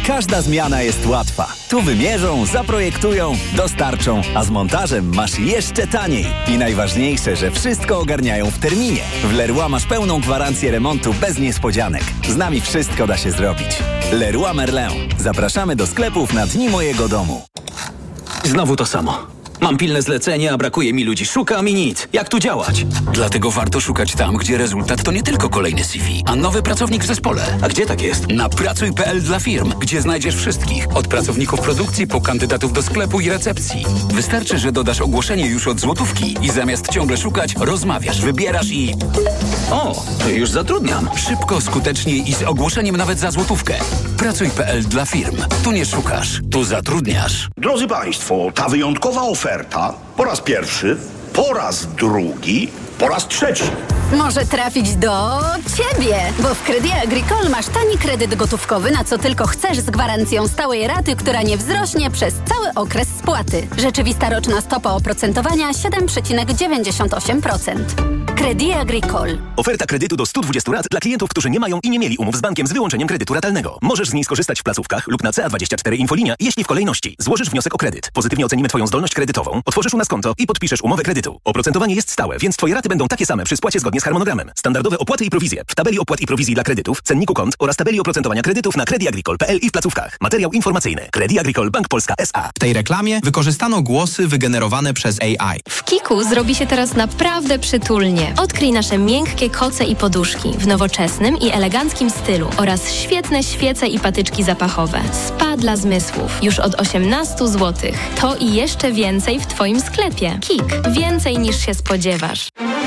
każda zmiana jest łatwa. Tu wymierzą, zaprojektują, dostarczą, a z montażem masz jeszcze taniej. I najważniejsze, że wszystko ogarniają w terminie. W Leroy masz pełną gwarancję remontu bez niespodzianek. Z nami wszystko da się zrobić. Leroy Merlin. Zapraszamy do sklepów na Dni Mojego Domu. Znowu to samo. Mam pilne zlecenie, a brakuje mi ludzi. Szukam i nic. Jak tu działać? Dlatego warto szukać tam, gdzie rezultat to nie tylko kolejny CV, a nowy pracownik w zespole. A gdzie tak jest? Na pracuj.pl dla firm, gdzie znajdziesz wszystkich. Od pracowników produkcji po kandydatów do sklepu i recepcji. Wystarczy, że dodasz ogłoszenie już od złotówki i zamiast ciągle szukać, rozmawiasz, wybierasz i... O, już zatrudniam. Szybko, skutecznie i z ogłoszeniem nawet za złotówkę. Pracuj.pl dla firm. Tu nie szukasz, tu zatrudniasz. Drodzy Państwo, ta wyjątkowa oferta po raz pierwszy, po raz drugi, po raz trzeci. Może trafić do Ciebie, bo w Crédit Agricole masz tani kredyt gotówkowy, na co tylko chcesz, z gwarancją stałej raty, która nie wzrośnie przez cały okres spłaty. Rzeczywista roczna stopa oprocentowania 7,98%. Crédit Agricole. Oferta kredytu do 120 rat dla klientów, którzy nie mają i nie mieli umów z bankiem z wyłączeniem kredytu ratalnego. Możesz z niej skorzystać w placówkach lub na CA24 Infolinia, jeśli w kolejności złożysz wniosek o kredyt. Pozytywnie ocenimy Twoją zdolność kredytową, otworzysz u nas konto i podpiszesz umowę kredytu. Oprocentowanie jest stałe, więc Twoje raty będą takie same przy spłacie zgodnie z harmonogramem. Standardowe opłaty i prowizje w tabeli opłat i prowizji dla kredytów, cenniku kont oraz tabeli oprocentowania kredytów na crediagricole.pl i w placówkach. Materiał informacyjny. Crédit Agricole Bank Polska S.A. W tej reklamie wykorzystano głosy wygenerowane przez AI. W Kiku zrobi się teraz naprawdę przytulnie. Odkryj nasze miękkie koce i poduszki w nowoczesnym i eleganckim stylu oraz świetne świece i patyczki zapachowe. Spa dla zmysłów. Już od 18 zł. To i jeszcze więcej w Twoim sklepie. Kik. Więcej niż się spodziewasz.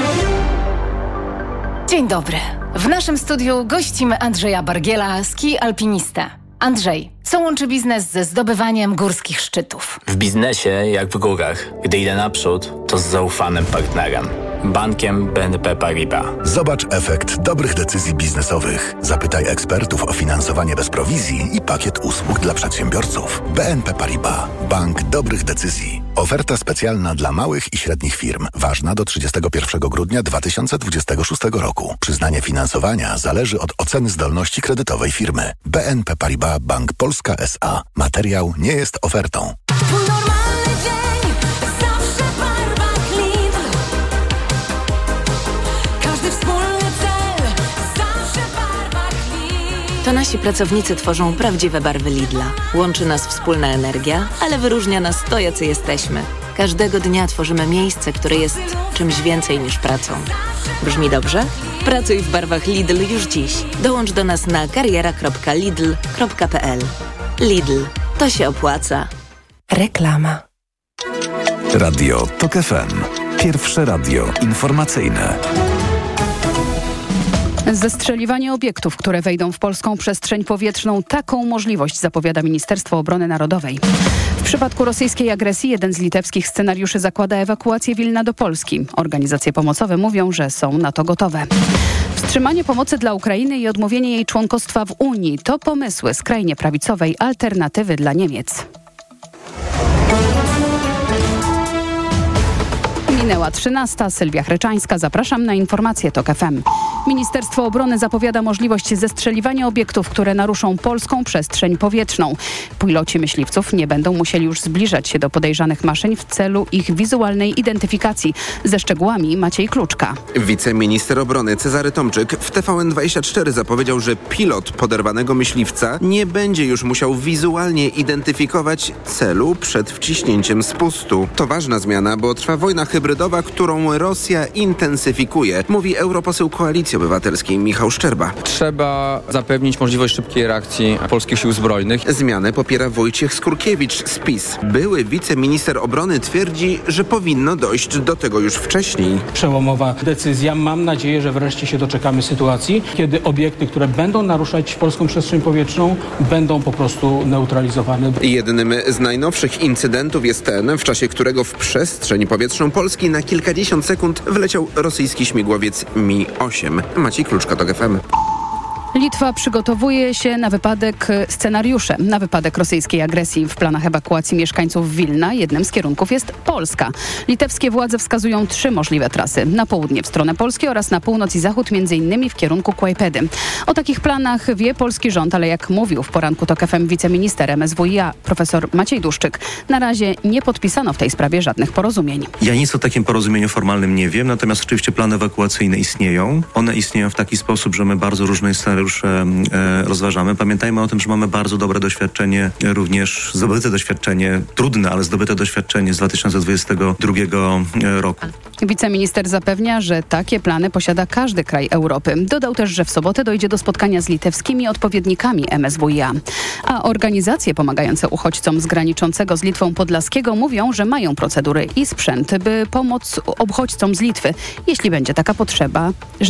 Dzień dobry. W naszym studiu gościmy Andrzeja Bargiela, ski alpinista. Andrzej, co łączy biznes ze zdobywaniem górskich szczytów? W biznesie, jak w górach, gdy idę naprzód, to z zaufanym partnerem. Bankiem BNP Paribas. Zobacz efekt dobrych decyzji biznesowych. Zapytaj ekspertów o finansowanie bez prowizji i pakiet usług dla przedsiębiorców. BNP Paribas. Bank dobrych decyzji. Oferta specjalna dla małych i średnich firm. Ważna do 31 grudnia 2026 roku. Przyznanie finansowania zależy od oceny zdolności kredytowej firmy. BNP Paribas Bank Polska S.A. Materiał nie jest ofertą. To nasi pracownicy tworzą prawdziwe barwy Lidla. Łączy nas wspólna energia, ale wyróżnia nas to, jacy jesteśmy. Każdego dnia tworzymy miejsce, które jest czymś więcej niż pracą. Brzmi dobrze? Pracuj w barwach Lidl już dziś. Dołącz do nas na kariera.lidl.pl. Lidl. To się opłaca. Reklama. Radio TOK FM. Pierwsze radio informacyjne. Zestrzeliwanie obiektów, które wejdą w polską przestrzeń powietrzną, taką możliwość zapowiada Ministerstwo Obrony Narodowej. W przypadku rosyjskiej agresji jeden z litewskich scenariuszy zakłada ewakuację Wilna do Polski. Organizacje pomocowe mówią, że są na to gotowe. Wstrzymanie pomocy dla Ukrainy i odmówienie jej członkostwa w Unii to pomysły skrajnie prawicowej Alternatywy dla Niemiec. Minęła 13. Sylwia Chryczańska. Zapraszam na informacje TOK FM. Ministerstwo Obrony zapowiada możliwość zestrzeliwania obiektów, które naruszą polską przestrzeń powietrzną. Piloci myśliwców nie będą musieli już zbliżać się do podejrzanych maszyn w celu ich wizualnej identyfikacji. Ze szczegółami Maciej Kluczka. Wiceminister obrony Cezary Tomczyk w TVN24 zapowiedział, że pilot poderwanego myśliwca nie będzie już musiał wizualnie identyfikować celu przed wciśnięciem spustu. To ważna zmiana, bo trwa wojna hybrydowa, którą Rosja intensyfikuje, mówi europoseł Koalicji Obywatelskiej Michał Szczerba. Trzeba zapewnić możliwość szybkiej reakcji polskich sił zbrojnych. Zmianę popiera Wojciech Skurkiewicz z PiS. Były wiceminister obrony twierdzi, że powinno dojść do tego już wcześniej. Przełomowa decyzja. Mam nadzieję, że wreszcie się doczekamy sytuacji, kiedy obiekty, które będą naruszać polską przestrzeń powietrzną, będą po prostu neutralizowane. Jednym z najnowszych incydentów jest ten, w czasie którego w przestrzeń powietrzną Polski na kilkadziesiąt sekund wleciał rosyjski śmigłowiec Mi-8. Maciej Kluczka, TOK FM. Litwa przygotowuje się na wypadek rosyjskiej agresji. W planach ewakuacji mieszkańców Wilna jednym z kierunków jest Polska. Litewskie władze wskazują 3 możliwe trasy. Na południe w stronę Polski oraz na północ i zachód, m.in. w kierunku Kłajpedy. O takich planach wie polski rząd, ale jak mówił w poranku TOK FM wiceminister MSWiA profesor Maciej Duszczyk, na razie nie podpisano w tej sprawie żadnych porozumień. Ja nic o takim porozumieniu formalnym nie wiem, natomiast oczywiście plany ewakuacyjne istnieją. One istnieją w taki sposób, że my bardzo różne scenariusze rozważamy. Pamiętajmy o tym, że mamy bardzo dobre doświadczenie, również zdobyte doświadczenie, trudne, ale zdobyte doświadczenie z 2022 roku. Wiceminister zapewnia, że takie plany posiada każdy kraj Europy. Dodał też, że w sobotę dojdzie do spotkania z litewskimi odpowiednikami MSWiA. A organizacje pomagające uchodźcom z graniczącego z Litwą Podlaskiego mówią, że mają procedury i sprzęt, by pomóc uchodźcom z Litwy, jeśli będzie taka potrzeba,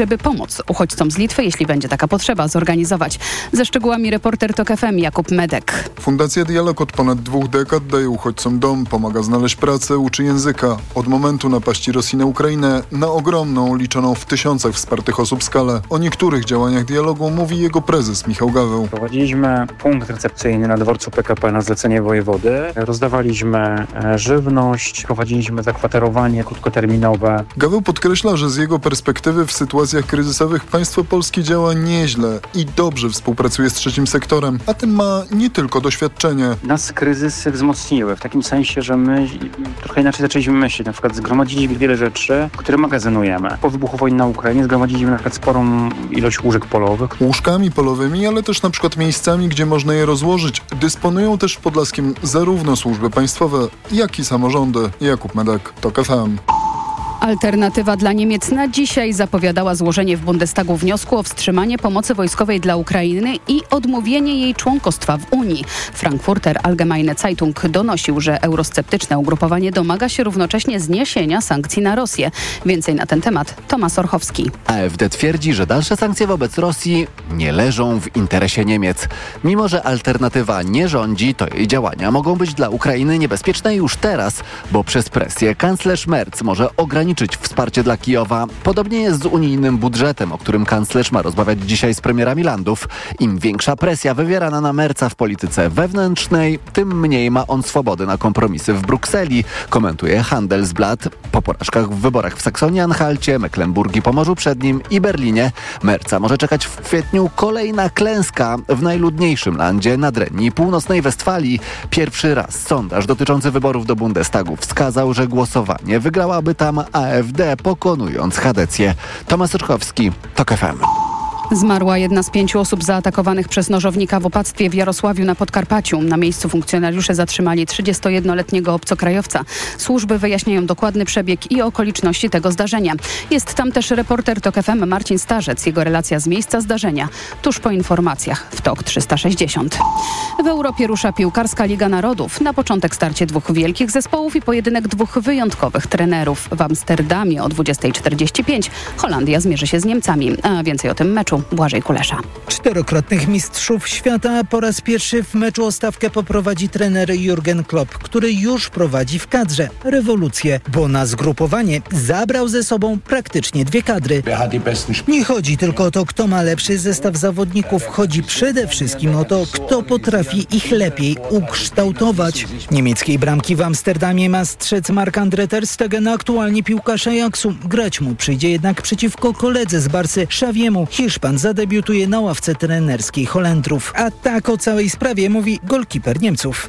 zorganizować. Ze szczegółami reporter TOK FM Jakub Medek. Fundacja Dialog od ponad 2 dekad daje uchodźcom dom, pomaga znaleźć pracę, uczy języka. Od momentu napaści Rosji na Ukrainę na ogromną, liczoną w tysiącach wspartych osób skalę. O niektórych działaniach dialogu mówi jego prezes Michał Gaweł. Prowadziliśmy punkt recepcyjny na dworcu PKP na zlecenie wojewody. Rozdawaliśmy żywność, prowadziliśmy zakwaterowanie krótkoterminowe. Gaweł podkreśla, że z jego perspektywy w sytuacjach kryzysowych państwo polskie działa nieźle i dobrze współpracuje z trzecim sektorem, a tym ma nie tylko doświadczenie. Nas kryzysy wzmocniły w takim sensie, że my trochę inaczej zaczęliśmy myśleć. Na przykład zgromadziliśmy wiele rzeczy, które magazynujemy. Po wybuchu wojny na Ukrainie zgromadziliśmy na przykład sporą ilość łóżek polowych. Łóżkami polowymi, ale też na przykład miejscami, gdzie można je rozłożyć. Dysponują też w Podlaskiem zarówno służby państwowe, jak i samorządy. Jakub Medek, TOK FM. Alternatywa dla Niemiec na dzisiaj zapowiadała złożenie w Bundestagu wniosku o wstrzymanie pomocy wojskowej dla Ukrainy i odmówienie jej członkostwa w Unii. Frankfurter Allgemeine Zeitung donosił, że eurosceptyczne ugrupowanie domaga się równocześnie zniesienia sankcji na Rosję. Więcej na ten temat Tomasz Orchowski. AfD twierdzi, że dalsze sankcje wobec Rosji nie leżą w interesie Niemiec. Mimo że alternatywa nie rządzi, to jej działania mogą być dla Ukrainy niebezpieczne już teraz, bo przez presję kanclerz Merz może ograniczyć wsparcie dla Kijowa. Podobnie jest z unijnym budżetem, o którym kanclerz ma rozmawiać dzisiaj z premierami landów. Im większa presja wywierana na Merza w polityce wewnętrznej, tym mniej ma on swobody na kompromisy w Brukseli, komentuje Handelsblatt. Po porażkach w wyborach w Saksonii-Anhalcie, Mecklenburgii, Pomorzu Przednim i Berlinie Merza może czekać w kwietniu kolejna klęska w najludniejszym landzie nad Renii i Północnej Westfalii. Pierwszy raz sondaż dotyczący wyborów do Bundestagu wskazał, że głosowanie wygrałaby tam AfD, pokonując Hadecję. Tomasz Orchowski, TOK FM. Zmarła jedna z 5 osób zaatakowanych przez nożownika w opactwie w Jarosławiu na Podkarpaciu. Na miejscu funkcjonariusze zatrzymali 31-letniego obcokrajowca. Służby wyjaśniają dokładny przebieg i okoliczności tego zdarzenia. Jest tam też reporter TOK FM Marcin Starzec. Jego relacja z miejsca zdarzenia tuż po informacjach w TOK 360. W Europie rusza piłkarska Liga Narodów. Na początek starcie 2 wielkich zespołów i pojedynek 2 wyjątkowych trenerów. W Amsterdamie o 20:45 Holandia zmierzy się z Niemcami. A więcej o tym meczu Błażej Kulesza. 4-krotnych mistrzów świata po raz pierwszy w meczu o stawkę poprowadzi trener Jurgen Klopp, który już prowadzi w kadrze rewolucję, bo na zgrupowanie zabrał ze sobą praktycznie 2 kadry. Nie chodzi tylko o to, kto ma lepszy zestaw zawodników, chodzi przede wszystkim o to, kto potrafi ich lepiej ukształtować. Niemieckiej bramki w Amsterdamie ma strzec Marc-André ter Stegen, aktualnie piłkarz Ajaxu. Grać mu przyjdzie jednak przeciwko koledze z Barsy, Xaviemu. Hiszpan zadebiutuje na ławce trenerskiej Holendrów. A tak o całej sprawie mówi golkiper Niemców.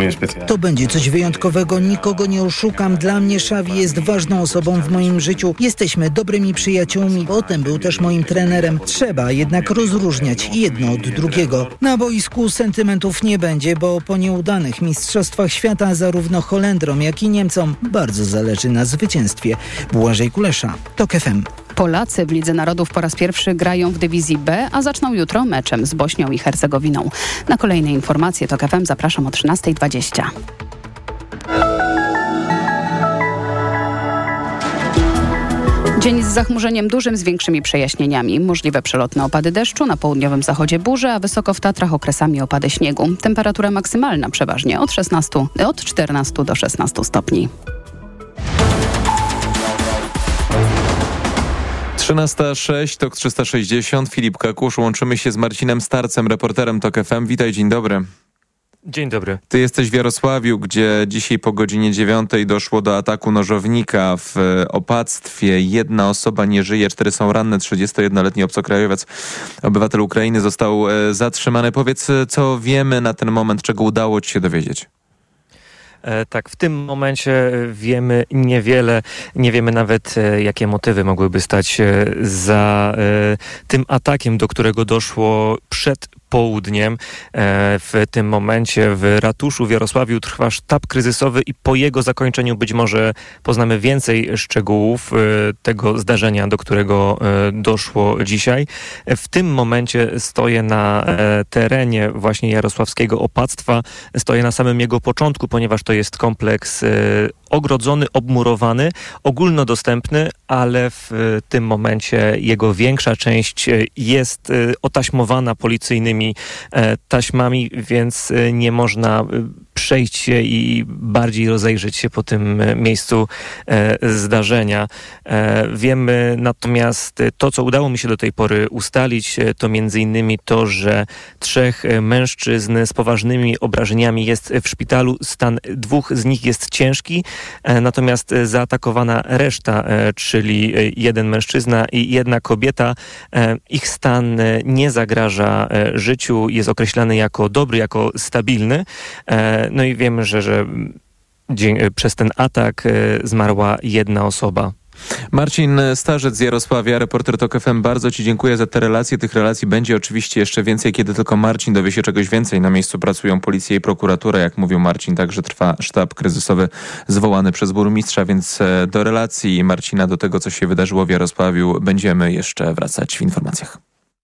To będzie coś wyjątkowego, nikogo nie oszukam. Dla mnie Xavi jest ważną osobą w moim życiu. Jesteśmy dobrymi przyjaciółmi, potem był też moim trenerem. Trzeba jednak rozróżniać jedno od drugiego. Na boisku sentymentów nie będzie, bo po nieudanych mistrzostwach świata zarówno Holendrom, jak i Niemcom bardzo zależy na zwycięstwie. Błażej Kulesza, TOK FM. Polacy w Lidze Narodów po raz pierwszy grają w dywizji B, a zaczną jutro meczem z Bośnią i Hercegowiną. Na kolejne informacje TOK FM zapraszam o 13:20. Dzień z zachmurzeniem dużym, z większymi przejaśnieniami. Możliwe przelotne opady deszczu, na południowym zachodzie burze, a wysoko w Tatrach okresami opady śniegu. Temperatura maksymalna przeważnie od 14 do 16 stopni. 13:06, TOK 360, Filip Kakusz. Łączymy się z Marcinem Starcem, reporterem TOK FM. Witaj, dzień dobry. Dzień dobry. Ty jesteś w Jarosławiu, gdzie dzisiaj po godzinie 9 doszło do ataku nożownika w opactwie. 1 osoba nie żyje, 4 są ranne. 31-letni obcokrajowiec, obywatel Ukrainy, został zatrzymany. Powiedz, co wiemy na ten moment, czego udało ci się dowiedzieć? Tak, w tym momencie wiemy niewiele. Nie wiemy nawet, jakie motywy mogłyby stać za tym atakiem, do którego doszło przed południem. W tym momencie w ratuszu w Jarosławiu trwa sztab kryzysowy i po jego zakończeniu być może poznamy więcej szczegółów tego zdarzenia, do którego doszło dzisiaj. W tym momencie stoję na terenie właśnie jarosławskiego opactwa. Stoję na samym jego początku, ponieważ to jest kompleks ogrodzony, obmurowany, ogólnodostępny, ale w tym momencie jego większa część jest otaśmowana policyjnymi taśmami, więc nie można przejść się i bardziej rozejrzeć się po tym miejscu zdarzenia. Wiemy natomiast to, co udało mi się do tej pory ustalić, to między innymi to, że 3 mężczyzn z poważnymi obrażeniami jest w szpitalu. Stan 2 z nich jest ciężki, natomiast zaatakowana reszta, czyli 1 mężczyzna i 1 kobieta, ich stan nie zagraża życiu, jest określany jako dobry, jako stabilny. No i wiemy, że przez ten atak zmarła 1 osoba. Marcin Starzec z Jarosławia, reporter TOK FM. Bardzo ci dziękuję za te relacje. Tych relacji będzie oczywiście jeszcze więcej, kiedy tylko Marcin dowie się czegoś więcej. Na miejscu pracują policja i prokuratura. Jak mówił Marcin, także trwa sztab kryzysowy zwołany przez burmistrza, więc do relacji Marcina, do tego, co się wydarzyło w Jarosławiu, będziemy jeszcze wracać w informacjach.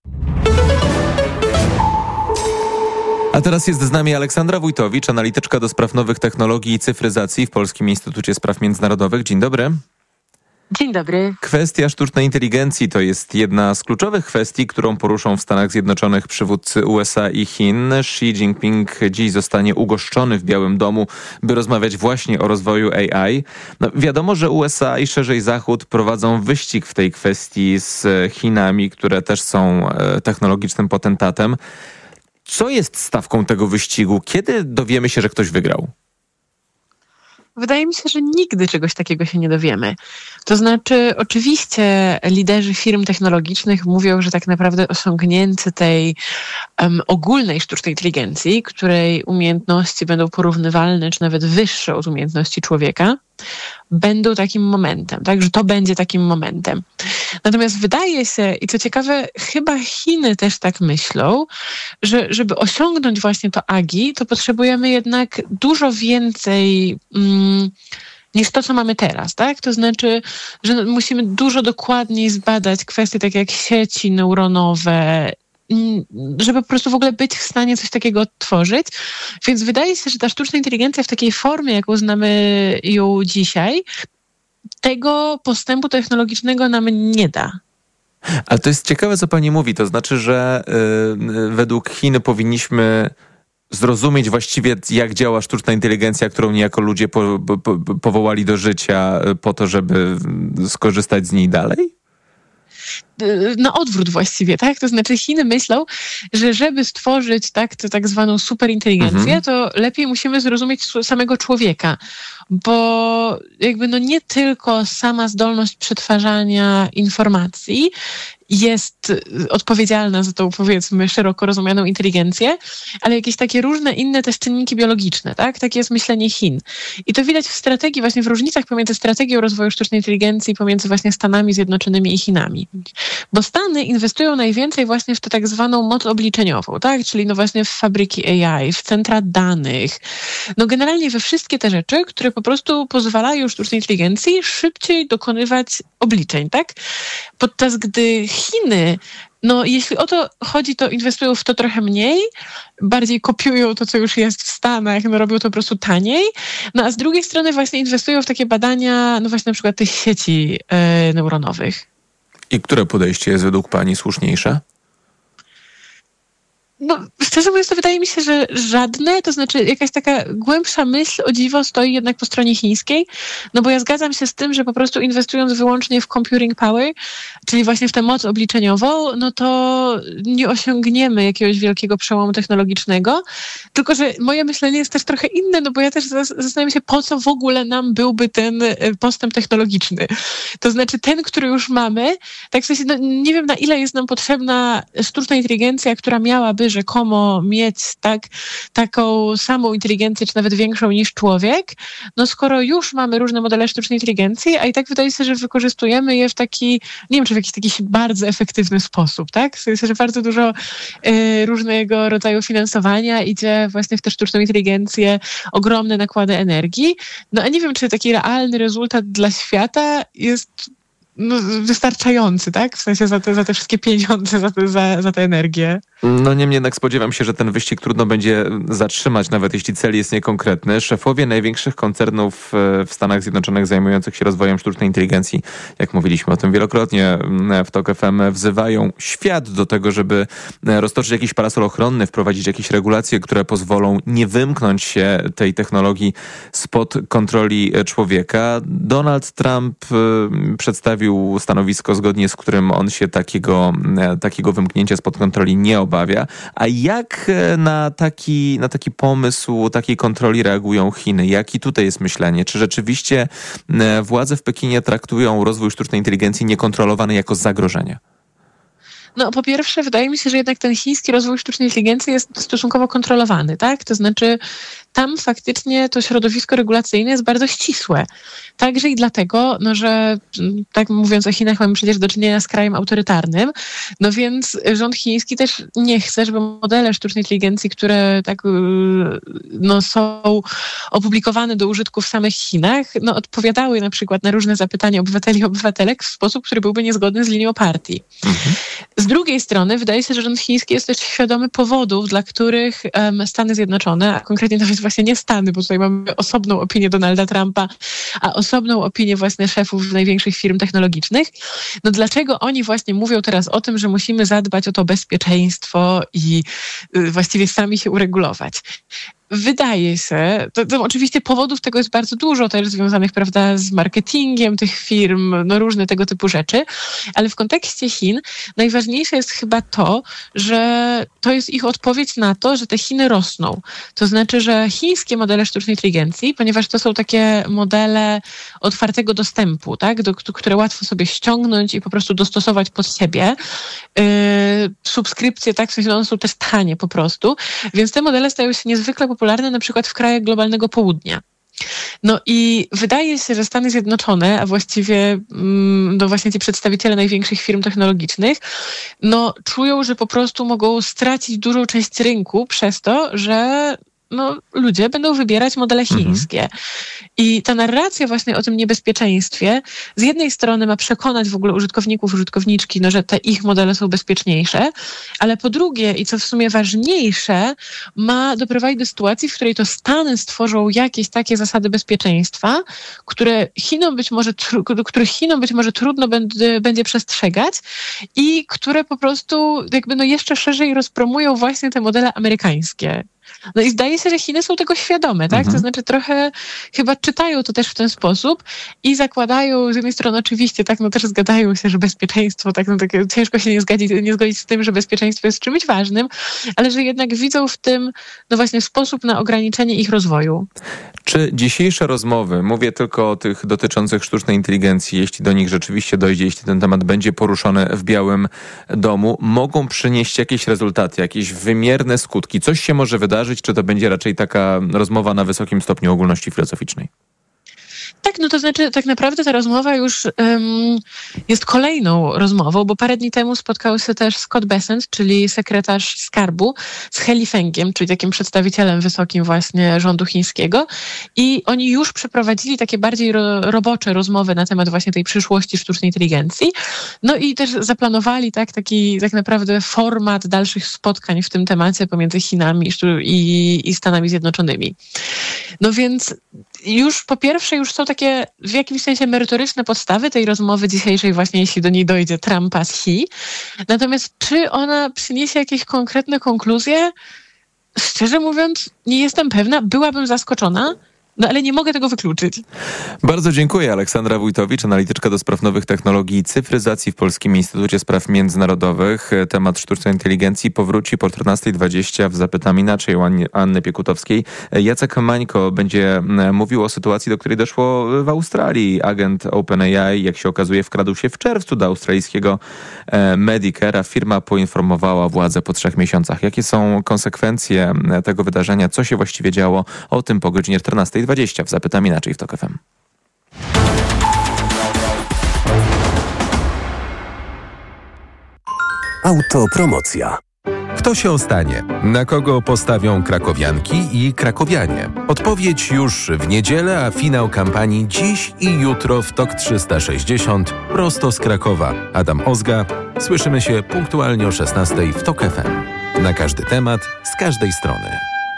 A teraz jest z nami Aleksandra Wójtowicz, analityczka do spraw nowych technologii i cyfryzacji w Polskim Instytucie Spraw Międzynarodowych. Dzień dobry. Dzień dobry. Kwestia sztucznej inteligencji to jest jedna z kluczowych kwestii, którą poruszą w Stanach Zjednoczonych przywódcy USA i Chin. Xi Jinping dziś zostanie ugoszczony w Białym Domu, by rozmawiać właśnie o rozwoju AI. No, wiadomo, że USA i szerzej Zachód prowadzą wyścig w tej kwestii z Chinami, które też są technologicznym potentatem. Co jest stawką tego wyścigu? Kiedy dowiemy się, że ktoś wygrał? Wydaje mi się, że nigdy czegoś takiego się nie dowiemy. To znaczy, oczywiście liderzy firm technologicznych mówią, że tak naprawdę osiągnięcie tej ogólnej sztucznej inteligencji, której umiejętności będą porównywalne, czy nawet wyższe od umiejętności człowieka, będą takim momentem, tak? Że to będzie takim momentem. Natomiast wydaje się, i co ciekawe, chyba Chiny też tak myślą, że żeby osiągnąć właśnie to AGI, to potrzebujemy jednak dużo więcej niż to, co mamy teraz, tak? To znaczy, że musimy dużo dokładniej zbadać kwestie takie jak sieci neuronowe, żeby po prostu w ogóle być w stanie coś takiego odtworzyć. Więc wydaje się, że ta sztuczna inteligencja w takiej formie, jaką znamy ją dzisiaj, tego postępu technologicznego nam nie da. Ale to jest ciekawe, co pani mówi. To znaczy, że według Chin powinniśmy zrozumieć właściwie, jak działa sztuczna inteligencja, którą niejako ludzie powołali do życia po to, żeby skorzystać z niej dalej? Na odwrót właściwie, tak? To znaczy Chiny myślą, że żeby stworzyć tak zwaną superinteligencję, to lepiej musimy zrozumieć samego człowieka, bo jakby nie tylko sama zdolność przetwarzania informacji jest odpowiedzialna za tą, powiedzmy, szeroko rozumianą inteligencję, ale jakieś takie różne inne też czynniki biologiczne, tak? Takie jest myślenie Chin. I to widać w strategii, właśnie w różnicach pomiędzy strategią rozwoju sztucznej inteligencji, pomiędzy właśnie Stanami Zjednoczonymi i Chinami. Bo Stany inwestują najwięcej właśnie w tę tak zwaną moc obliczeniową, tak? Czyli właśnie w fabryki AI, w centra danych. Generalnie we wszystkie te rzeczy, które po prostu pozwalają sztucznej inteligencji szybciej dokonywać obliczeń, tak? Podczas gdy Chiny, jeśli o to chodzi, to inwestują w to trochę mniej, bardziej kopiują to, co już jest w Stanach, robią to po prostu taniej, a z drugiej strony właśnie inwestują w takie badania, właśnie na przykład tych sieci neuronowych. I które podejście jest według pani słuszniejsze? No, szczerze mówiąc, to wydaje mi się, że żadne, to znaczy jakaś taka głębsza myśl, o dziwo, stoi jednak po stronie chińskiej, no bo ja zgadzam się z tym, że po prostu inwestując wyłącznie w computing power, czyli właśnie w tę moc obliczeniową, no to nie osiągniemy jakiegoś wielkiego przełomu technologicznego, tylko że moje myślenie jest też trochę inne, no bo ja też zastanawiam się, po co w ogóle nam byłby ten postęp technologiczny. To znaczy ten, który już mamy, tak w sensie, no, nie wiem, na ile jest nam potrzebna sztuczna inteligencja, która miałaby rzekomo mieć taką samą inteligencję, czy nawet większą niż człowiek, no skoro już mamy różne modele sztucznej inteligencji, a i tak wydaje się, że wykorzystujemy je w taki, nie wiem, czy w jakiś taki bardzo efektywny sposób, tak? W sensie, że bardzo dużo różnego rodzaju finansowania idzie właśnie w tę sztuczną inteligencję, ogromne nakłady energii, no a nie wiem, czy taki realny rezultat dla świata jest wystarczający, tak? W sensie za te wszystkie pieniądze, za tę energię. No niemniej jednak spodziewam się, że ten wyścig trudno będzie zatrzymać, nawet jeśli cel jest niekonkretny. Szefowie największych koncernów w Stanach Zjednoczonych zajmujących się rozwojem sztucznej inteligencji, jak mówiliśmy o tym wielokrotnie w TOK FM, wzywają świat do tego, żeby roztoczyć jakiś parasol ochronny, wprowadzić jakieś regulacje, które pozwolą nie wymknąć się tej technologii spod kontroli człowieka. Donald Trump przedstawił stanowisko, zgodnie z którym on się takiego wymknięcia spod kontroli nie obawia. A jak na taki pomysł takiej kontroli reagują Chiny? Jaki tutaj jest myślenie? Czy rzeczywiście władze w Pekinie traktują rozwój sztucznej inteligencji niekontrolowany jako zagrożenie? No, po pierwsze, wydaje mi się, że jednak ten chiński rozwój sztucznej inteligencji jest stosunkowo kontrolowany, tak? To znaczy, tam faktycznie to środowisko regulacyjne jest bardzo ścisłe. Także i dlatego, no, że tak mówiąc o Chinach, mamy przecież do czynienia z krajem autorytarnym, no więc rząd chiński też nie chce, żeby modele sztucznej inteligencji, które tak są opublikowane do użytku w samych Chinach, no, odpowiadały na przykład na różne zapytania obywateli i obywatelek w sposób, który byłby niezgodny z linią partii. Z drugiej strony wydaje się, że rząd chiński jest też świadomy powodów, dla których Stany Zjednoczone, a konkretnie nawet właśnie nie Stany, bo tutaj mamy osobną opinię Donalda Trumpa, a osobną opinię właśnie szefów największych firm technologicznych. No dlaczego oni właśnie mówią teraz o tym, że musimy zadbać o to bezpieczeństwo i właściwie sami się uregulować? Wydaje się, to oczywiście powodów tego jest bardzo dużo, też związanych, prawda, z marketingiem tych firm, no różne tego typu rzeczy, ale w kontekście Chin najważniejsze jest chyba to, że to jest ich odpowiedź na to, że te Chiny rosną. To znaczy, że chińskie modele sztucznej inteligencji, ponieważ to są takie modele otwartego dostępu, tak, które łatwo sobie ściągnąć i po prostu dostosować pod siebie, subskrypcje, tak, w sensie one są też tanie po prostu, więc te modele stają się niezwykle popularne na przykład w krajach globalnego południa. No i wydaje się, że Stany Zjednoczone, a właściwie no właśnie ci przedstawiciele największych firm technologicznych, no czują, że po prostu mogą stracić dużą część rynku przez to, że no, ludzie będą wybierać modele chińskie. I ta narracja właśnie o tym niebezpieczeństwie z jednej strony ma przekonać w ogóle użytkowników, użytkowniczki, no, że te ich modele są bezpieczniejsze, ale po drugie, i co w sumie ważniejsze, ma doprowadzić do sytuacji, w której to Stany stworzą jakieś takie zasady bezpieczeństwa, których Chinom być może trudno będzie przestrzegać i które po prostu jakby no jeszcze szerzej rozpromują właśnie te modele amerykańskie. No i zdaje się, że Chiny są tego świadome, tak? To znaczy trochę chyba czytają to też w ten sposób i zakładają, z jednej strony oczywiście, tak, no też zgadzają się, że bezpieczeństwo, tak, no tak ciężko się nie zgodzić z tym, że bezpieczeństwo jest czymś ważnym, ale że jednak widzą w tym, no właśnie sposób na ograniczenie ich rozwoju. Czy dzisiejsze rozmowy, mówię tylko o tych dotyczących sztucznej inteligencji, jeśli do nich rzeczywiście dojdzie, jeśli ten temat będzie poruszony w Białym Domu, mogą przynieść jakieś rezultaty, jakieś wymierne skutki? Coś się może wydarzyć, czy to będzie raczej taka rozmowa na wysokim stopniu ogólności filozoficznej? Tak, no to znaczy tak naprawdę ta rozmowa już jest kolejną rozmową, bo parę dni temu spotkał się też Scott Bessent, czyli sekretarz skarbu, z He Lifengiem, czyli takim przedstawicielem wysokim właśnie rządu chińskiego i oni już przeprowadzili takie bardziej robocze rozmowy na temat właśnie tej przyszłości sztucznej inteligencji. No i też zaplanowali taki tak naprawdę format dalszych spotkań w tym temacie pomiędzy Chinami i Stanami Zjednoczonymi. No więc już po pierwsze już są takie w jakimś sensie merytoryczne podstawy tej rozmowy dzisiejszej, właśnie jeśli do niej dojdzie, Trumpa-Xi. Natomiast czy ona przyniesie jakieś konkretne konkluzje? Szczerze mówiąc, nie jestem pewna. Byłabym zaskoczona, no ale nie mogę tego wykluczyć. Bardzo dziękuję. Aleksandra Wójtowicz, analityczka do spraw nowych technologii i cyfryzacji w Polskim Instytucie Spraw Międzynarodowych. Temat sztucznej inteligencji powróci po 14:20 w Zapytam Inaczej u Anny Piekutowskiej. Jacek Mańko będzie mówił o sytuacji, do której doszło w Australii. Agent OpenAI, jak się okazuje, wkradł się w czerwcu do australijskiego Medicare'a. Firma poinformowała władze po 3 miesiącach. Jakie są konsekwencje tego wydarzenia? Co się właściwie działo? O tym po godzinie 14:20 w Zapytam Inaczej w TOK FM. Autopromocja. Kto się ostanie? Na kogo postawią krakowianki i krakowianie? Odpowiedź już w niedzielę, a finał kampanii dziś i jutro w TOK 360 prosto z Krakowa. Adam Ozga. Słyszymy się punktualnie o 16:00 w TOK FM. Na każdy temat, z każdej strony.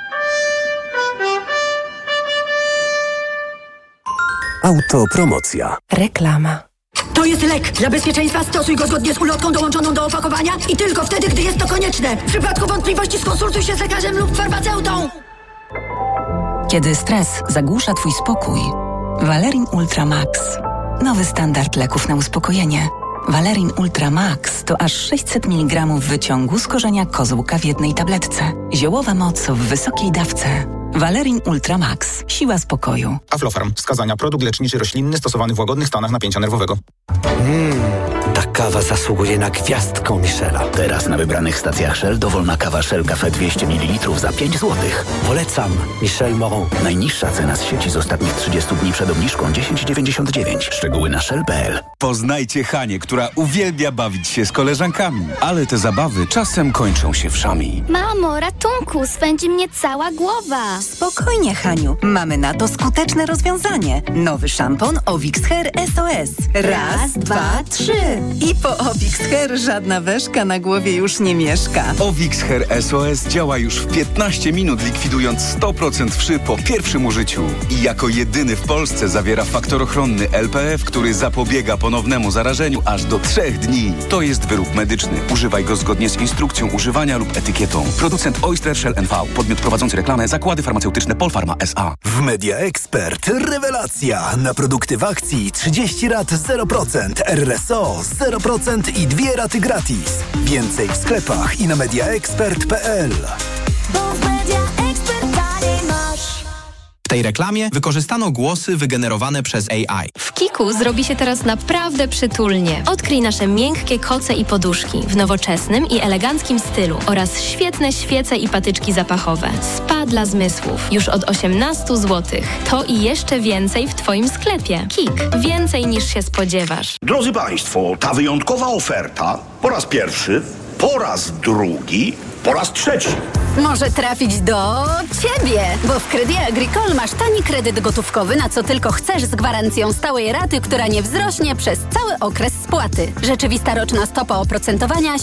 Autopromocja. Reklama. To jest lek. Dla bezpieczeństwa stosuj go zgodnie z ulotką dołączoną do opakowania i tylko wtedy, gdy jest to konieczne. W przypadku wątpliwości skonsultuj się z lekarzem lub farmaceutą. Kiedy stres zagłusza twój spokój, Valerin Ultra Max. Nowy standard leków na uspokojenie. Valerin Ultra Max to aż 600 mg wyciągu z korzenia kozłka w jednej tabletce. Ziołowa moc w wysokiej dawce. Valerin Ultra Max. Siła spokoju. Aflofarm. Wskazania: produkt leczniczy roślinny stosowany w łagodnych stanach napięcia nerwowego. Ta kawa zasługuje na gwiazdkę Michela. Teraz na wybranych stacjach Shell dowolna kawa Shell Cafe 200 ml za 5 zł. Polecam. Michel Moron. Najniższa cena z sieci z ostatnich 30 dni przed obniżką 10,99. Szczegóły na shell.pl. Poznajcie Hanię, która uwielbia bawić się z koleżankami. Ale te zabawy czasem kończą się wszami. Mamo, ratunku, swędzi mnie cała głowa. Spokojnie, Haniu. Mamy na to skuteczne rozwiązanie. Nowy szampon Ovix Hair SOS. Raz, dwa, trzy. I po Ovix Hair żadna weszka na głowie już nie mieszka. Ovix Hair SOS działa już w 15 minut, likwidując 100% wszy po pierwszym użyciu. I jako jedyny w Polsce zawiera faktor ochronny LPF, który zapobiega ponownemu zarażeniu aż do 3 dni. To jest wyrób medyczny. Używaj go zgodnie z instrukcją używania lub etykietą. Producent Oyster Shell NV. Podmiot prowadzący reklamę Zakłady Farmaceutyczne Polpharma S.A. W Media Expert rewelacja. Na produkty w akcji 30 rat 0%, RSO 0% i 2 raty gratis. Więcej w sklepach i na mediaexpert.pl. W tej reklamie wykorzystano głosy wygenerowane przez AI. W Kiku zrobi się teraz naprawdę przytulnie. Odkryj nasze miękkie koce i poduszki w nowoczesnym i eleganckim stylu oraz świetne świece i patyczki zapachowe. Spa dla zmysłów. Już od 18 zł. To i jeszcze więcej w Twoim sklepie. Kik. Więcej niż się spodziewasz. Drodzy Państwo, ta wyjątkowa oferta po raz pierwszy, po raz drugi, po raz trzeci. Może trafić do Ciebie, bo w Crédit Agricole masz tani kredyt gotówkowy, na co tylko chcesz, z gwarancją stałej raty, która nie wzrośnie przez cały okres spłaty. Rzeczywista roczna stopa oprocentowania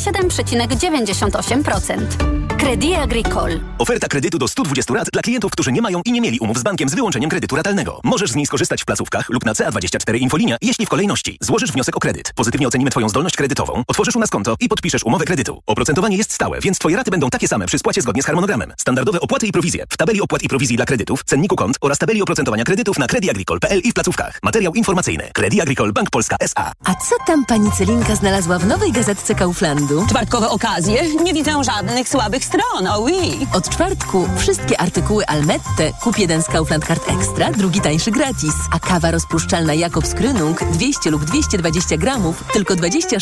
7,98%. Crédit Agricole. Oferta kredytu do 120 rat dla klientów, którzy nie mają i nie mieli umów z bankiem z wyłączeniem kredytu ratalnego. Możesz z niej skorzystać w placówkach lub na CA24 Infolinia, jeśli w kolejności złożysz wniosek o kredyt. Pozytywnie ocenimy Twoją zdolność kredytową, otworzysz u nas konto i podpiszesz umowę kredytu. Oprocentowanie jest stałe, więc Twoje raty będą takie same przy spłacie zgodnie z harmonogramem. Standardowe opłaty i prowizje w tabeli opłat i prowizji dla kredytów, cenniku kont oraz tabeli oprocentowania kredytów na crediagricole.pl i w placówkach. Materiał informacyjny. Crédit Agricole Bank Polska S.A. A co tam pani Celinka znalazła w nowej gazetce Kauflandu? Czwartkowe okazje? Nie widzę żadnych słabych stron, oui. Od czwartku wszystkie artykuły Almette. Kup jeden z Kaufland Card Extra, drugi tańszy gratis. A kawa rozpuszczalna Jakobs Krönung 200 lub 220 gramów tylko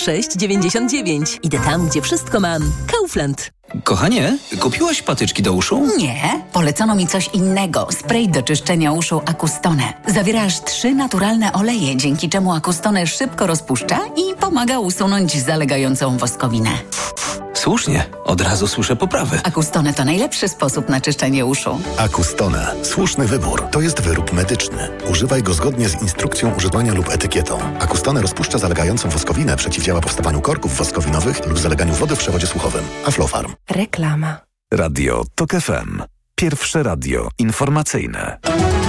26,99. Idę tam, gdzie wszystko mam. Kaufland. Kochanie, kupiłaś patyczki do uszu? Nie, polecono mi coś innego. Spray do czyszczenia uszu Acustone. Zawiera aż 3 naturalne oleje, dzięki czemu Acustone szybko rozpuszcza i pomaga usunąć zalegającą woskowinę. Słusznie, od razu słyszę poprawę. Acustone to najlepszy sposób na czyszczenie uszu. Acustone. Słuszny wybór. To jest wyrób medyczny. Używaj go zgodnie z instrukcją używania lub etykietą. Acustone rozpuszcza zalegającą woskowinę, przeciwdziała powstawaniu korków woskowinowych lub zaleganiu wody w przewodzie słuchowym. Aflofarm. Reklama. Radio TOK FM. Pierwsze radio informacyjne.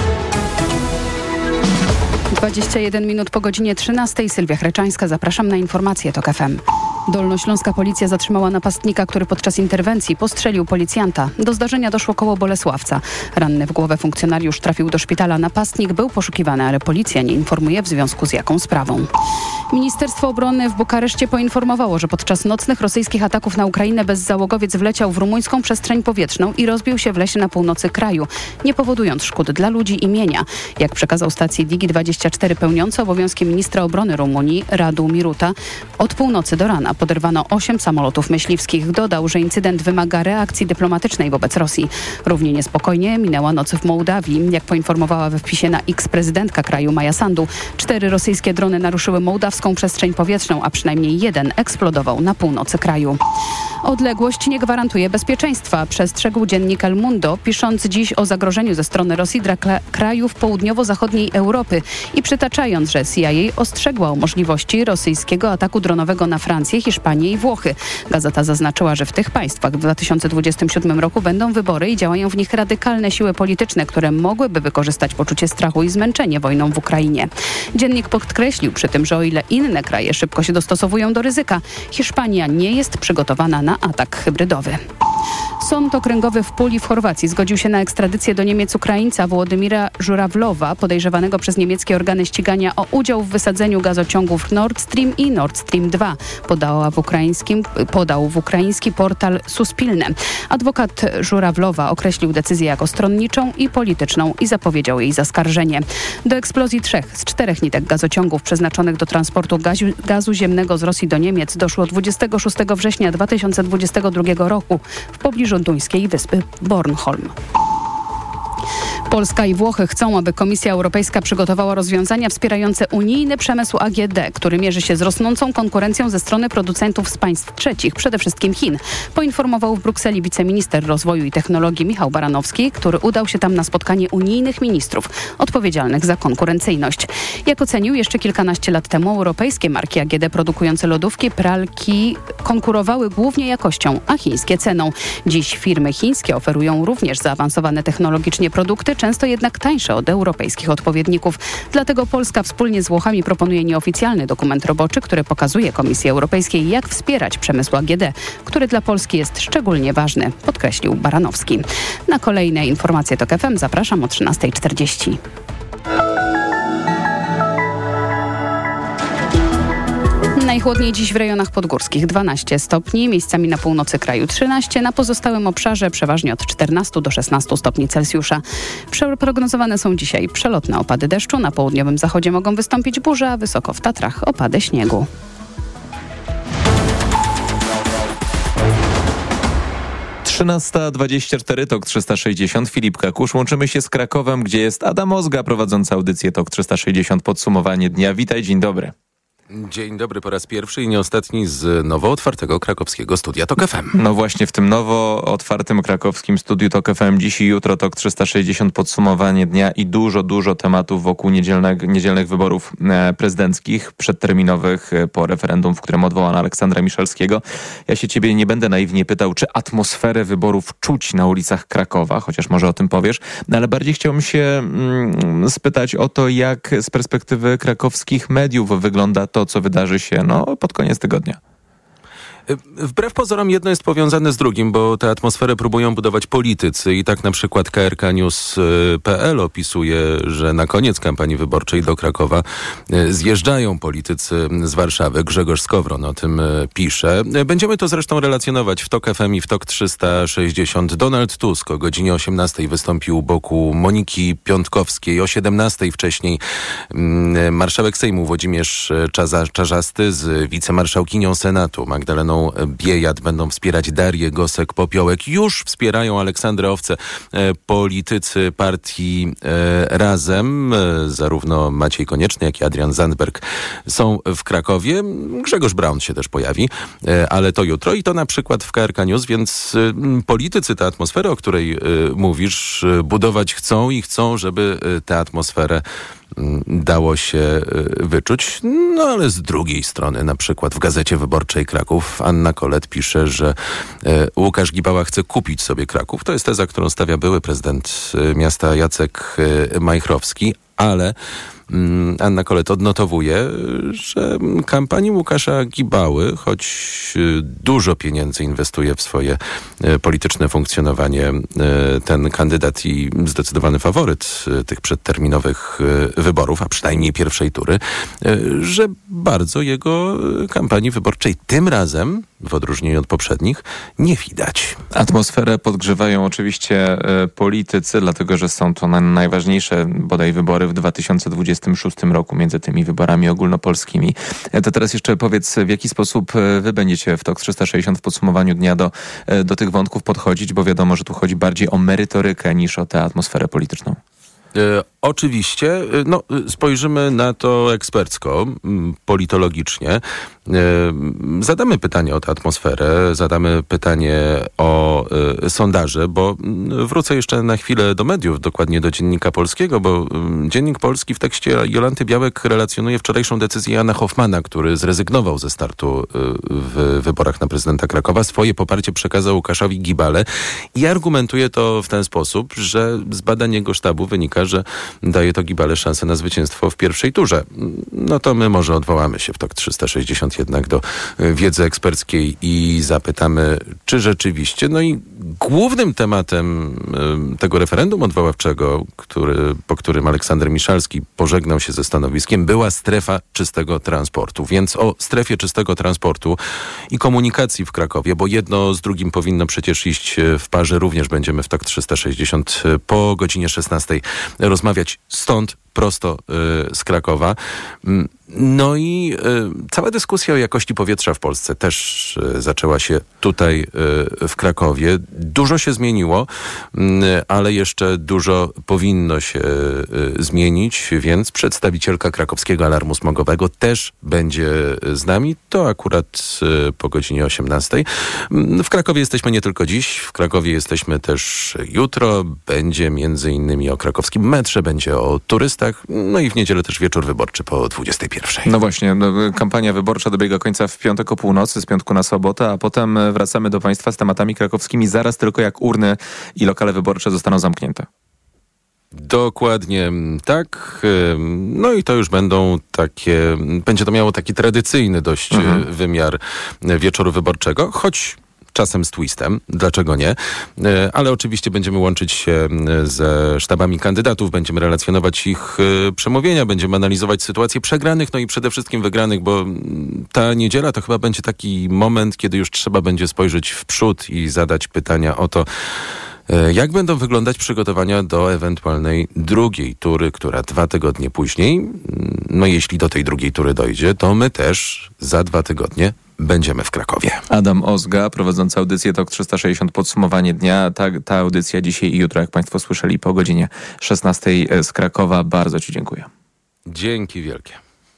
21 minut po godzinie 13. Sylwia Chreczańska. Zapraszam na informacje TOK FM. Dolnośląska policja zatrzymała napastnika, który podczas interwencji postrzelił policjanta. Do zdarzenia doszło koło Bolesławca. Ranny w głowę funkcjonariusz trafił do szpitala. Napastnik był poszukiwany, ale policja nie informuje w związku z jaką sprawą. Ministerstwo Obrony w Bukareszcie poinformowało, że podczas nocnych rosyjskich ataków na Ukrainę bezzałogowiec wleciał w rumuńską przestrzeń powietrzną i rozbił się w lesie na północy kraju, nie powodując szkód dla ludzi i mienia. Jak przekazał stacji Digi24 pełniący obowiązki ministra obrony Rumunii Radu Miruta, od północy do rana poderwano 8 samolotów myśliwskich. Dodał, że incydent wymaga reakcji dyplomatycznej wobec Rosji. Równie niespokojnie minęła noc w Mołdawii. Jak poinformowała we wpisie na X prezydentka kraju Maja Sandu, 4 rosyjskie drony naruszyły mołdawską przestrzeń powietrzną, a przynajmniej jeden eksplodował na północy kraju. Odległość nie gwarantuje bezpieczeństwa, przestrzegł dziennik El Mundo, pisząc dziś o zagrożeniu ze strony Rosji dla krajów południowo-zachodniej Europy i przytaczając, że CIA ostrzegła o możliwości rosyjskiego ataku dronowego na Francję, Hiszpanię i Włochy. Gazeta zaznaczyła, że w tych państwach w 2027 roku będą wybory i działają w nich radykalne siły polityczne, które mogłyby wykorzystać poczucie strachu i zmęczenie wojną w Ukrainie. Dziennik podkreślił przy tym, że o ile inne kraje szybko się dostosowują do ryzyka, Hiszpania nie jest przygotowana na atak hybrydowy. Sąd okręgowy w Puli w Chorwacji zgodził się na ekstradycję do Niemiec Ukraińca Włodymira Żurawlowa, podejrzewanego przez niemieckie organy ścigania o udział w wysadzeniu gazociągów Nord Stream i Nord Stream 2, podał w ukraiński portal Suspilne. Adwokat Żurawlowa określił decyzję jako stronniczą i polityczną i zapowiedział jej zaskarżenie. Do eksplozji 3 z 4 nitek gazociągów przeznaczonych do transportu gazu ziemnego z Rosji do Niemiec doszło 26 września 2022 roku w pobliżu duńskiej wyspy Bornholm. Polska i Włochy chcą, aby Komisja Europejska przygotowała rozwiązania wspierające unijny przemysł AGD, który mierzy się z rosnącą konkurencją ze strony producentów z państw trzecich, przede wszystkim Chin. Poinformował w Brukseli wiceminister rozwoju i technologii Michał Baranowski, który udał się tam na spotkanie unijnych ministrów odpowiedzialnych za konkurencyjność. Jak ocenił, jeszcze kilkanaście lat temu europejskie marki AGD produkujące lodówki, pralki konkurowały głównie jakością, a chińskie ceną. Dziś firmy chińskie oferują również zaawansowane technologicznie produkty, często jednak tańsze od europejskich odpowiedników. Dlatego Polska wspólnie z Włochami proponuje nieoficjalny dokument roboczy, który pokazuje Komisji Europejskiej, jak wspierać przemysł AGD, który dla Polski jest szczególnie ważny, podkreślił Baranowski. Na kolejne informacje TOK FM zapraszam o 13:40. Najchłodniej dziś w rejonach podgórskich 12 stopni, miejscami na północy kraju 13, na pozostałym obszarze przeważnie od 14 do 16 stopni Celsjusza. Prognozowane są dzisiaj przelotne opady deszczu, na południowym zachodzie mogą wystąpić burze, a wysoko w Tatrach opady śniegu. Trzynasta 24, TOK 360, Filip Kakusz. Łączymy się z Krakowem, gdzie jest Adam Ozga, prowadzący audycję TOK 360, podsumowanie dnia. Witaj, dzień dobry. Dzień dobry po raz pierwszy i nie ostatni z nowo otwartego krakowskiego studia TOK FM. No właśnie w tym nowo otwartym krakowskim studiu TOK FM dziś i jutro TOK 360 podsumowanie dnia i dużo tematów wokół niedzielnych wyborów prezydenckich, przedterminowych po referendum, w którym odwołano Aleksandra Miszalskiego. Ja się ciebie nie będę naiwnie pytał, czy atmosferę wyborów czuć na ulicach Krakowa, chociaż może o tym powiesz, no ale bardziej chciałbym się spytać o to, jak z perspektywy krakowskich mediów wygląda to, co wydarzy się pod koniec tygodnia. Wbrew pozorom jedno jest powiązane z drugim, bo tę atmosferę próbują budować politycy i tak na przykład krknews.pl opisuje, że na koniec kampanii wyborczej do Krakowa zjeżdżają politycy z Warszawy. Grzegorz Skowron o tym pisze. Będziemy to zresztą relacjonować w TOK FM i w TOK 360. Donald Tusk o godzinie 18 wystąpił u boku Moniki Piątkowskiej, o 17 wcześniej marszałek Sejmu Włodzimierz Czarzasty z wicemarszałkinią Senatu Magdaleną Biejat będą wspierać Darię Gosek-Popiołek. Już wspierają Aleksandrę Owcę politycy partii Razem. Zarówno Maciej Konieczny, jak i Adrian Zandberg są w Krakowie. Grzegorz Braun się też pojawi, ale to jutro i to na przykład w KRK News, więc politycy tę atmosferę, o której mówisz, budować chcą i chcą, żeby tę atmosferę dało się wyczuć. No ale z drugiej strony, na przykład w Gazecie Wyborczej Kraków Anna Kolet pisze, że Łukasz Gibała chce kupić sobie Kraków. To jest teza, którą stawia były prezydent miasta Jacek Majchrowski, ale Anna Kolet odnotowuje, że kampanii Łukasza Gibały, choć dużo pieniędzy inwestuje w swoje polityczne funkcjonowanie ten kandydat i zdecydowany faworyt tych przedterminowych wyborów, a przynajmniej pierwszej tury, że bardzo jego kampanii wyborczej tym razem, w odróżnieniu od poprzednich, nie widać. Atmosferę podgrzewają oczywiście politycy, dlatego że są to najważniejsze bodaj wybory w 2026 roku między tymi wyborami ogólnopolskimi. To teraz jeszcze powiedz, w jaki sposób wy będziecie w TOK 360 w podsumowaniu dnia do tych wątków podchodzić, bo wiadomo, że tu chodzi bardziej o merytorykę niż o tę atmosferę polityczną. Oczywiście, spojrzymy na to ekspercko, politologicznie. Zadamy pytanie o tę atmosferę, zadamy pytanie o sondaże, bo wrócę jeszcze na chwilę do mediów, dokładnie do Dziennika Polskiego, bo Dziennik Polski w tekście Jolanty Białek relacjonuje wczorajszą decyzję Jana Hoffmana, który zrezygnował ze startu w wyborach na prezydenta Krakowa. Swoje poparcie przekazał Łukaszowi Gibale i argumentuje to w ten sposób, że z badań jego sztabu wynika, że daje to Gibale szansę na zwycięstwo w pierwszej turze. No to my może odwołamy się w TOK 360 jednak do wiedzy eksperckiej i zapytamy, czy rzeczywiście. No i głównym tematem tego referendum odwoławczego, po którym Aleksander Miszalski pożegnał się ze stanowiskiem, była strefa czystego transportu. Więc o strefie czystego transportu i komunikacji w Krakowie, bo jedno z drugim powinno przecież iść w parze, również będziemy w TOK 360 po godzinie 16 rozmawiać stąd, prosto z Krakowa. No i cała dyskusja o jakości powietrza w Polsce też zaczęła się tutaj w Krakowie. Dużo się zmieniło, ale jeszcze dużo powinno się zmienić, więc przedstawicielka Krakowskiego Alarmu Smogowego też będzie z nami. To akurat po godzinie 18. W Krakowie jesteśmy nie tylko dziś, w Krakowie jesteśmy też jutro. Będzie między innymi o krakowskim metrze, będzie o turystach, no i w niedzielę też wieczór wyborczy po 21. No właśnie, kampania wyborcza dobiega końca w piątek o północy, z piątku na sobotę, a potem wracamy do Państwa z tematami krakowskimi zaraz tylko jak urny i lokale wyborcze zostaną zamknięte. Dokładnie tak. No i to już będzie to miało taki tradycyjny dość wymiar wieczoru wyborczego, choć czasem z twistem, dlaczego nie? Ale oczywiście będziemy łączyć się ze sztabami kandydatów, będziemy relacjonować ich przemówienia, będziemy analizować sytuację przegranych, no i przede wszystkim wygranych, bo ta niedziela to chyba będzie taki moment, kiedy już trzeba będzie spojrzeć w przód i zadać pytania o to, jak będą wyglądać przygotowania do ewentualnej drugiej tury, która 2 tygodnie później, no jeśli do tej drugiej tury dojdzie, to my też za 2 tygodnie będziemy w Krakowie. Adam Ozga, prowadzący audycję TOK 360 Podsumowanie dnia. Ta audycja dzisiaj i jutro, jak Państwo słyszeli, po godzinie 16 z Krakowa. Bardzo Ci dziękuję. Dzięki wielkie.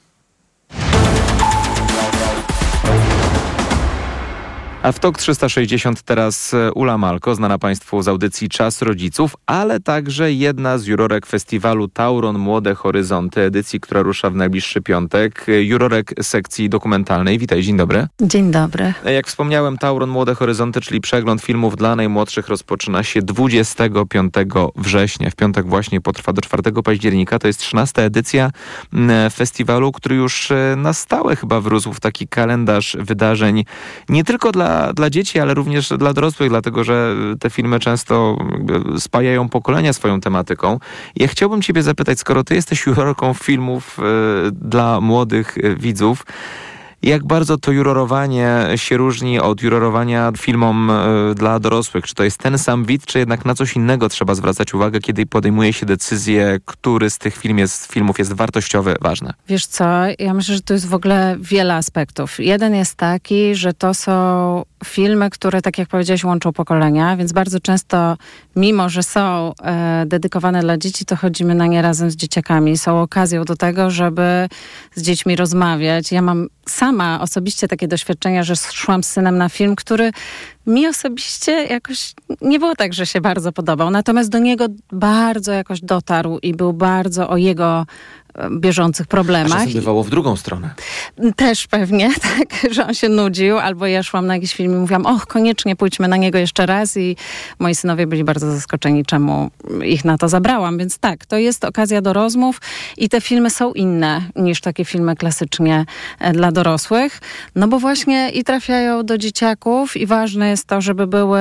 A w TOK 360 teraz Ula Malko, znana Państwu z audycji Czas Rodziców, ale także jedna z jurorek festiwalu Tauron Młode Horyzonty, edycji, która rusza w najbliższy piątek. Jurorek sekcji dokumentalnej. Witaj, dzień dobry. Dzień dobry. Jak wspomniałem, Tauron Młode Horyzonty, czyli przegląd filmów dla najmłodszych, rozpoczyna się 25 września. W piątek właśnie potrwa do 4 października. To jest 13. edycja festiwalu, który już na stałe chyba wrósł w taki kalendarz wydarzeń, nie tylko dla dzieci, ale również dla dorosłych, dlatego że te filmy często spajają pokolenia swoją tematyką. Ja chciałbym Ciebie zapytać, skoro Ty jesteś jurorką filmów dla młodych widzów, jak bardzo to jurorowanie się różni od jurorowania filmom dla dorosłych? Czy to jest ten sam widz, czy jednak na coś innego trzeba zwracać uwagę, kiedy podejmuje się decyzję, który z tych filmów jest wartościowy, ważny? Wiesz co, ja myślę, że to jest w ogóle wiele aspektów. Jeden jest taki, że to są filmy, które, tak jak powiedziałeś, łączą pokolenia, więc bardzo często, mimo że są dedykowane dla dzieci, to chodzimy na nie razem z dzieciakami. Są okazją do tego, żeby z dziećmi rozmawiać. Ja mam sama osobiście takie doświadczenia, że szłam z synem na film, który mi osobiście jakoś nie było tak, że się bardzo podobał. Natomiast do niego bardzo jakoś dotarł i był bardzo o jego bieżących problemach. A czasem bywało w drugą stronę. Też pewnie, tak, że on się nudził, albo ja szłam na jakiś film i mówiłam, koniecznie pójdźmy na niego jeszcze raz i moi synowie byli bardzo zaskoczeni, czemu ich na to zabrałam, więc tak, to jest okazja do rozmów i te filmy są inne niż takie filmy klasycznie dla dorosłych, no bo właśnie i trafiają do dzieciaków i ważne jest to, żeby były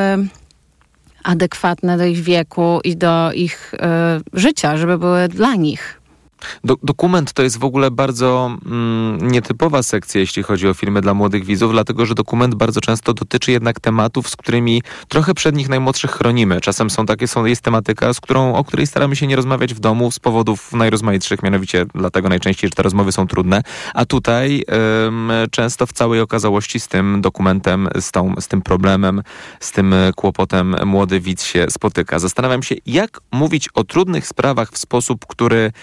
adekwatne do ich wieku i do ich życia, żeby były dla nich. Dokument to jest w ogóle bardzo nietypowa sekcja, jeśli chodzi o filmy dla młodych widzów, dlatego że dokument bardzo często dotyczy jednak tematów, z którymi trochę przed nich najmłodszych chronimy. Czasem jest tematyka, o której staramy się nie rozmawiać w domu z powodów najrozmaitszych, mianowicie dlatego najczęściej, że te rozmowy są trudne, a tutaj często w całej okazałości z tym dokumentem, z tym problemem, z tym kłopotem młody widz się spotyka. Zastanawiam się, jak mówić o trudnych sprawach w sposób, który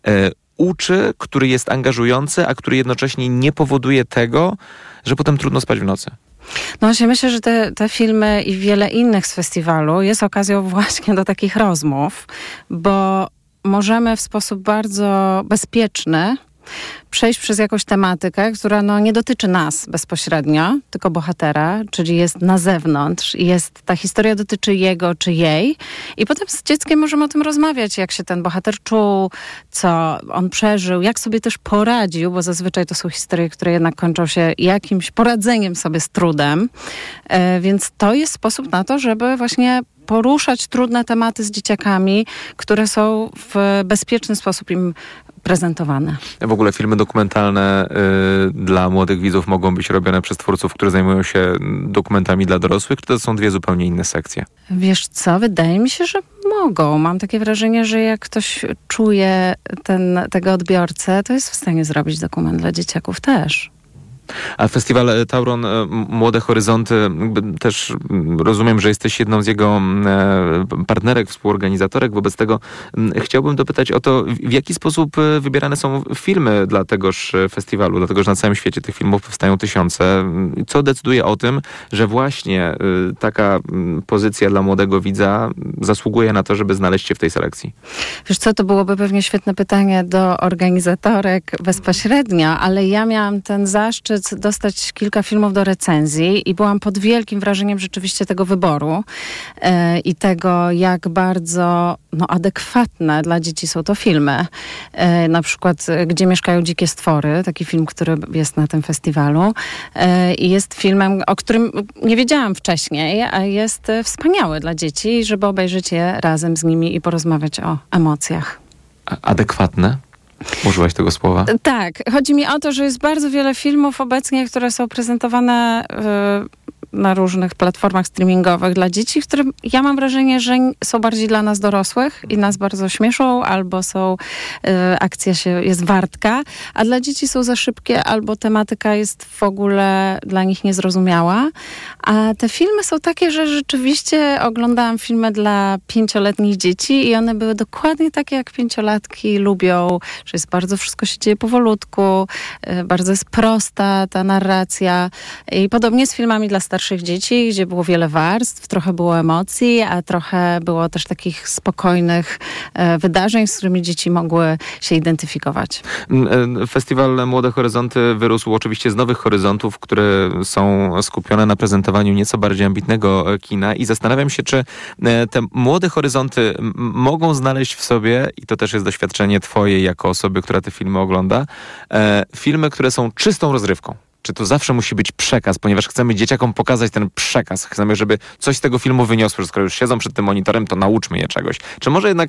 uczy, który jest angażujący, a który jednocześnie nie powoduje tego, że potem trudno spać w nocy. No właśnie myślę, że te filmy i wiele innych z festiwalu jest okazją właśnie do takich rozmów, bo możemy w sposób bardzo bezpieczny przejść przez jakąś tematykę, która nie dotyczy nas bezpośrednio, tylko bohatera, czyli jest na zewnątrz i ta historia dotyczy jego czy jej i potem z dzieckiem możemy o tym rozmawiać, jak się ten bohater czuł, co on przeżył, jak sobie też poradził, bo zazwyczaj to są historie, które jednak kończą się jakimś poradzeniem sobie z trudem, więc to jest sposób na to, żeby właśnie poruszać trudne tematy z dzieciakami, które są w bezpieczny sposób im prezentowane. W ogóle filmy dokumentalne dla młodych widzów mogą być robione przez twórców, którzy zajmują się dokumentami dla dorosłych, czy to są dwie zupełnie inne sekcje? Wiesz co, wydaje mi się, że mogą. Mam takie wrażenie, że jak ktoś czuje tego odbiorcę, to jest w stanie zrobić dokument dla dzieciaków też. A festiwal Tauron Młode Horyzonty, też rozumiem, że jesteś jedną z jego partnerek, współorganizatorek. Wobec tego chciałbym dopytać o to, w jaki sposób wybierane są filmy dla tegoż festiwalu, dlatego że na całym świecie tych filmów powstają tysiące. Co decyduje o tym, że właśnie taka pozycja dla młodego widza zasługuje na to, żeby znaleźć się w tej selekcji? Wiesz co, to byłoby pewnie świetne pytanie do organizatorek bezpośrednio, ale ja miałam ten zaszczyt dostać kilka filmów do recenzji i byłam pod wielkim wrażeniem rzeczywiście tego wyboru i tego, jak bardzo adekwatne dla dzieci są to filmy. Na przykład Gdzie mieszkają dzikie stwory, taki film, który jest na tym festiwalu i jest filmem, o którym nie wiedziałam wcześniej, a jest wspaniały dla dzieci, żeby obejrzeć je razem z nimi i porozmawiać o emocjach. Adekwatne? Użyłaś tego słowa? Tak. Chodzi mi o to, że jest bardzo wiele filmów obecnie, które są prezentowane na różnych platformach streamingowych dla dzieci, które ja mam wrażenie, że są bardziej dla nas dorosłych i nas bardzo śmieszą, albo akcja jest wartka, a dla dzieci są za szybkie, albo tematyka jest w ogóle dla nich niezrozumiała. A te filmy są takie, że rzeczywiście oglądałam filmy dla 5-letnich dzieci i one były dokładnie takie, jak 5-latki lubią, że jest bardzo, wszystko się dzieje powolutku, bardzo jest prosta ta narracja i podobnie z filmami dla starszych dzieci, gdzie było wiele warstw, trochę było emocji, a trochę było też takich spokojnych wydarzeń, z którymi dzieci mogły się identyfikować. Festiwal Młode Horyzonty wyrósł oczywiście z nowych horyzontów, które są skupione na prezentowaniu nieco bardziej ambitnego kina i zastanawiam się, czy te młode horyzonty mogą znaleźć w sobie, i to też jest doświadczenie twoje jako osoby, która te filmy ogląda, filmy, które są czystą rozrywką. Czy to zawsze musi być przekaz, ponieważ chcemy dzieciakom pokazać ten przekaz. Chcemy, żeby coś z tego filmu wyniosło, że skoro już siedzą przed tym monitorem, to nauczmy je czegoś. Czy może jednak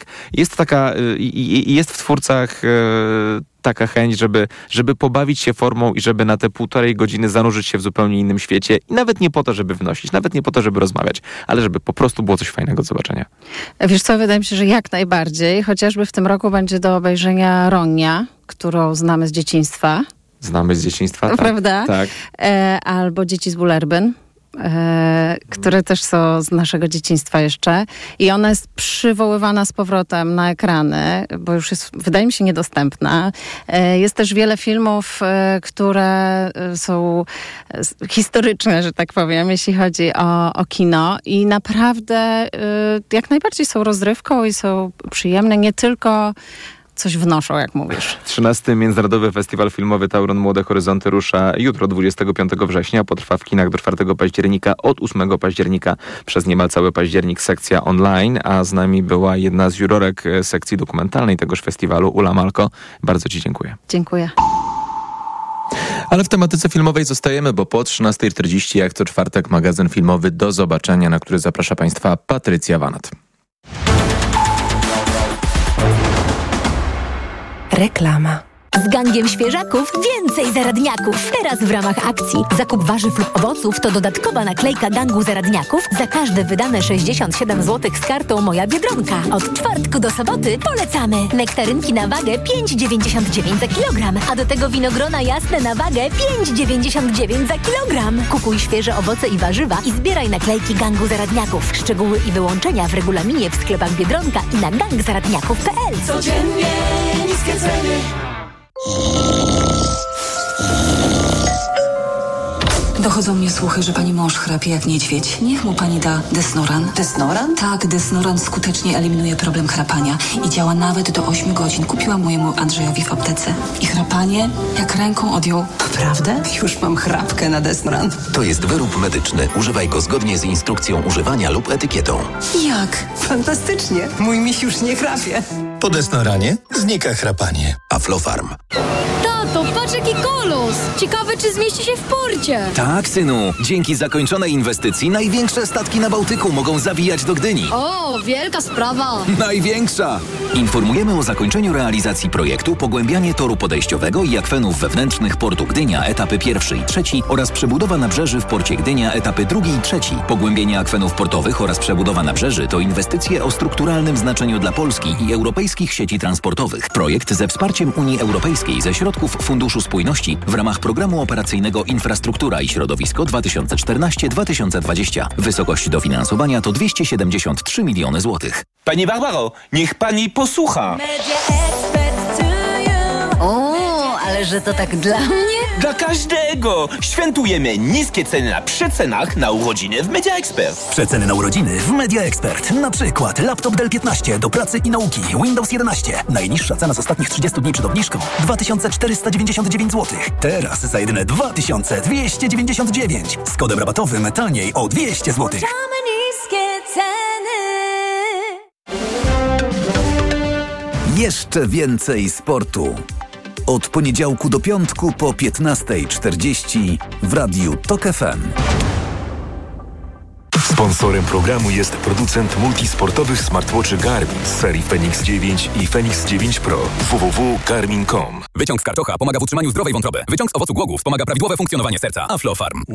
jest w twórcach taka chęć, żeby pobawić się formą i żeby na te 1,5 godziny zanurzyć się w zupełnie innym świecie i nawet nie po to, żeby wnosić, nawet nie po to, żeby rozmawiać, ale żeby po prostu było coś fajnego do zobaczenia. Wiesz co, wydaje mi się, że jak najbardziej, chociażby w tym roku będzie do obejrzenia Ronia, którą znamy z dzieciństwa. Znamy z dzieciństwa, tak. Prawda? Tak. Albo Dzieci z Bullerbyn. które też są z naszego dzieciństwa jeszcze i ona jest przywoływana z powrotem na ekrany, bo już jest, wydaje mi się, niedostępna. Jest też wiele filmów, które są historyczne, że tak powiem, jeśli chodzi o kino i naprawdę jak najbardziej są rozrywką i są przyjemne, nie tylko coś wnoszą, jak mówisz. 13. Międzynarodowy Festiwal Filmowy Tauron Młode Horyzonty rusza jutro, 25 września. Potrwa w kinach do 4 października, od 8 października przez niemal cały październik sekcja online, a z nami była jedna z jurorek sekcji dokumentalnej tegoż festiwalu, Ula Malko. Bardzo Ci dziękuję. Dziękuję. Ale w tematyce filmowej zostajemy, bo po 13:40 jak co czwartek magazyn filmowy Do zobaczenia, na który zaprasza Państwa Patrycja Wanat. Reklama. Z gangiem świeżaków więcej zaradniaków. Teraz w ramach akcji zakup warzyw lub owoców to dodatkowa naklejka gangu zaradniaków za każde wydane 67 zł z kartą Moja Biedronka. Od czwartku do soboty polecamy. Nektarynki na wagę 5,99 za kilogram, a do tego winogrona jasne na wagę 5,99 za kilogram. Kupuj świeże owoce i warzywa i zbieraj naklejki gangu zaradniaków. Szczegóły i wyłączenia w regulaminie w sklepach Biedronka i na gangzaradniaków.pl. Codziennie niskie ceny. Dochodzą mnie słuchy, że pani mąż chrapie jak niedźwiedź. Niech mu pani da Desnoran. Desnoran? Tak, Desnoran skutecznie eliminuje problem chrapania i działa nawet do 8 godzin. Kupiłam mojemu Andrzejowi w aptece. I chrapanie jak ręką odjął. Naprawdę? Już mam chrapkę na Desnoran. To jest wyrób medyczny. Używaj go zgodnie z instrukcją używania lub etykietą. Jak? Fantastycznie. Mój miś już nie chrapie. Po Desnoranie znika chrapanie. Aflofarm. Tato, patrz jaki kolos! Ciekawe, czy zmieści się w porcie. Tak, synu. Dzięki zakończonej inwestycji największe statki na Bałtyku mogą zawijać do Gdyni. O, wielka sprawa. Największa! Informujemy o zakończeniu realizacji projektu Pogłębianie toru podejściowego i akwenów wewnętrznych portu Gdynia, etapy 1 i 3 oraz przebudowa nabrzeży w porcie Gdynia, etapy 2 i 3. Pogłębienie akwenów portowych oraz przebudowa nabrzeży to inwestycje o strukturalnym znaczeniu dla Polski i europejskich sieci transportowych. Projekt ze wsparciem Unii Europejskiej ze środków Funduszu Spójności w ramach Programu Operacyjnego Infrastruktura i Środowisko 2014-2020. Wysokość dofinansowania to 273 miliony złotych. Pani Barbaro, niech pani posłucha. O, ale że to tak dla mnie? Dla każdego! Świętujemy niskie ceny na przecenach na urodziny w Media Expert. Przeceny na urodziny w Media Expert. Na przykład laptop Dell 15 do pracy i nauki, Windows 11. Najniższa cena z ostatnich 30 dni przed obniżką 2499 zł. Teraz za jedyne 2299. Z kodem rabatowym taniej o 200 zł. Niskie ceny. Jeszcze więcej sportu. Od poniedziałku do piątku po 15:40 w Radiu TOK FM. Sponsorem programu jest producent multisportowych smartwatchy Garmin z serii Fenix 9 i Fenix 9 Pro. www.garmin.com. Wyciąg z karczocha pomaga w utrzymaniu zdrowej wątroby. Wyciąg z owocu głogów wspomaga prawidłowe funkcjonowanie serca. Aflofarm.